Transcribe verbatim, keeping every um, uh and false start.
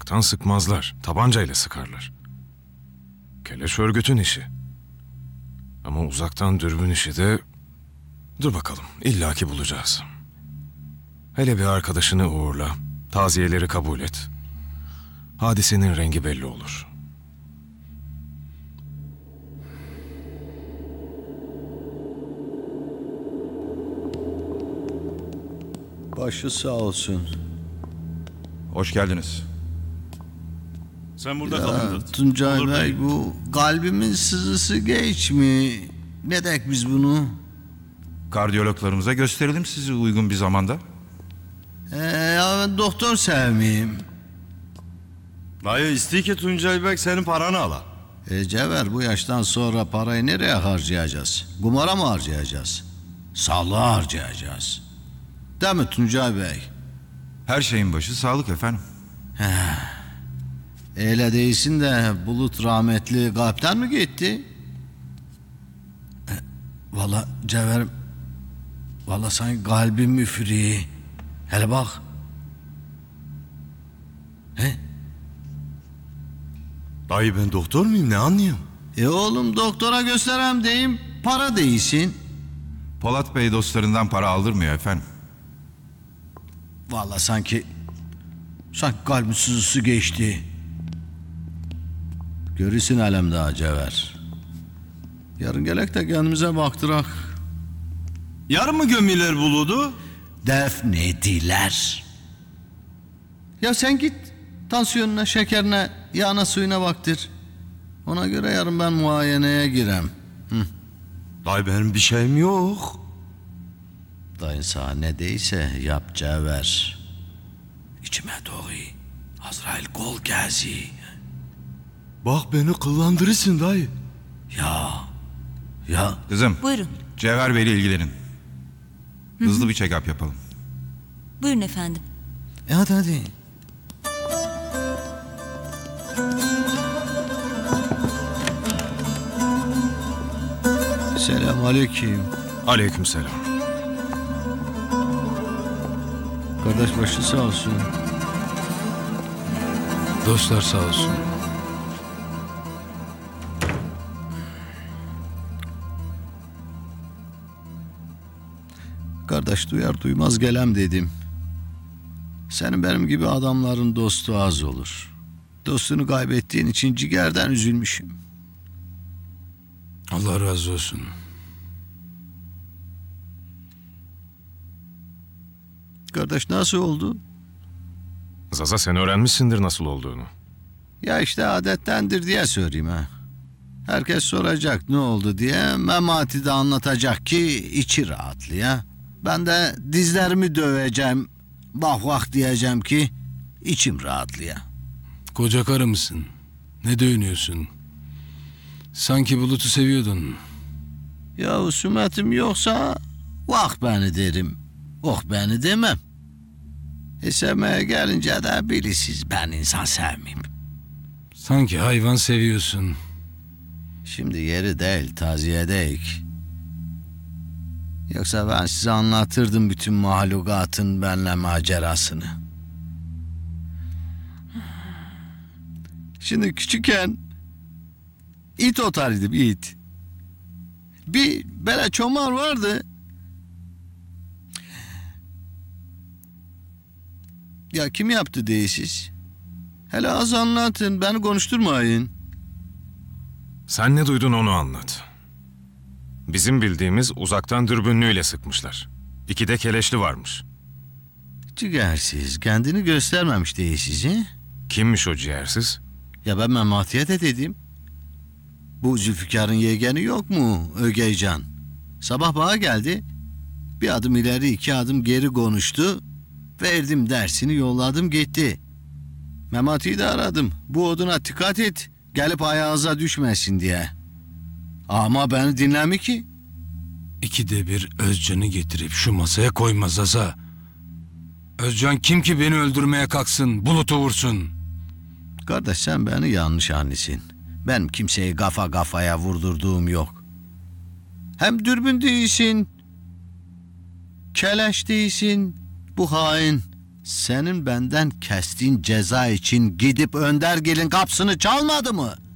Uzaktan sıkmazlar, tabancayla sıkarlar. Keleş örgütün işi. Ama uzaktan dürbün işi de... Dur bakalım, illaki bulacağız. Hele bir arkadaşını uğurla, taziyeleri kabul et. Hadisenin rengi belli olur. Başı sağ olsun. Hoş geldiniz. Sen burada Ya, kaldın. Tuncay Olur Bey, değil. bu kalbimin sızısı geç mi? Ne dek biz bunu? Kardiyologlarımıza gösterelim sizi uygun bir zamanda. Ee, ya ben doktor sevmeyeyim. Dayı istiyor ki Tuncay Bey senin paranı ala. E Cevher, bu yaştan sonra parayı nereye harcayacağız? Kumara mı harcayacağız? Sağlığa harcayacağız. Değil mi Tuncay Bey? Her şeyin başı sağlık efendim. Öyle değilsin de Bulut rahmetli kalpten mi gitti? E, Valla Cevher, valla sanki kalbim müfri. Hele bak. He? Dayı ben doktor muyum, ne anlıyorum? E oğlum, doktora gösterem deyim, para değilsin. Polat Bey dostlarından para aldırmıyor efendim. Valla sanki, sanki kalbim sızısı geçti. Görürsün alem daha Cevher. Yarın gelek de kendimize baktırak. Yarın mı gömüler buludu? Defnediler. Ya sen git tansiyonuna, şekerine, yağına, suyuna baktır. Ona göre yarın ben muayeneye girem. Dayı benim bir şeyim yok. Dayın sana ne değilse yap Cevher. İçime doğu. Azrail kol gezi. Bak beni kullandırırsın dayı. Ya, ya. Kızım, Buyurun. Cevher Bey'le ilgilenin. Hızlı bir check-up yapalım. Buyurun efendim. E hadi hadi. Selamünaleyküm. Aleykümselam. Kardeş başı sağ olsun. Dostlar sağ olsun. Kardeş duyar duymaz gelem dedim. Senin benim gibi adamların dostu az olur. Dostunu kaybettiğin için ciğerden üzülmüşüm. Allah razı olsun. Kardeş nasıl oldu? Zaza, sen öğrenmişsindir nasıl olduğunu. Ya işte adettendir diye söyleyeyim ha. Herkes soracak ne oldu diye. Memati de anlatacak ki içi rahatlıyor. Ben de dizlerimi döveceğim. Vah vah diyeceğim ki içim rahatlıyor. Koca karı mısın? Ne dövünüyorsun? Sanki Bulut'u seviyordun. Ya husumetim yoksa vah beni derim. Oh beni demem. E sevmeye gelince de bilisiz ben insan sevmeyeyim. Sanki hayvan seviyorsun. Şimdi yeri değil, taziyedeyik. Yoksa ben size anlatırdım bütün mahlukatın benle macerasını. Şimdi küçükken it otarıydım, it. Bir böyle çomar vardı. Ya kim yaptı değişiz? Hele az anlatın, beni konuşturmayın. Sen ne duydun onu anlat. Bizim bildiğimiz uzaktan dürbünlüyle sıkmışlar. İki de keleşli varmış. Ciğersiz, kendini göstermemiş değişiz he? Kimmiş o ciğersiz? Ya ben Memati'ye de dedim. Bu Zülfikar'ın yeğeni yok mu Ögeycan? Sabah bana geldi. Bir adım ileri iki adım geri konuştu. Verdim dersini yolladım gitti. Memati'yi de aradım. Bu oduna dikkat et. Gelip ayağınıza düşmesin diye. Ama beni dinlemi ki. İkide bir Özcan'ı getirip şu masaya koyma Zaza. Özcan kim ki beni öldürmeye kalksın, Bulut'u vursun? Kardeş sen beni yanlış anlısın. Benim kimseyi kafa kafaya vurdurduğum yok. Hem dürbün değilsin. Keleş değilsin. Bu hain senin benden kestiğin ceza için gidip Öndergil'in kapısını çalmadı mı?